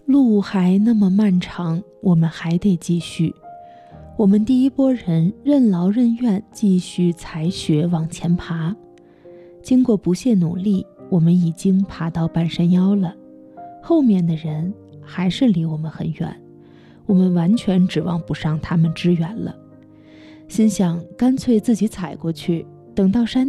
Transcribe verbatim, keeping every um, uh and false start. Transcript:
路还那么漫长，我们还得继续。我们第一波人任劳任怨，继续才学往前爬。经过不懈努力，我们已经爬到半山腰了。后面的人还是离我们很远，我们完全指望不上他们支援了。心想干脆自己踩过去，等到山